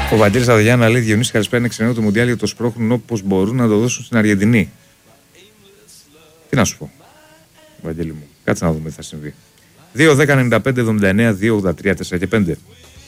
Ο Βαγγέλης Αδογιάννα λέει: Διονύση, καλησπέρα, είναι ξενέο το Μουντιάλ για το σπρώχνουν όπως μπορούν να το δώσουν στην Αργεντινή. Τι να σου πω, Βαγγέλη μου, κάτσε να δούμε τι θα συμβεί. 2-10-95-79-2-83-4 και 5.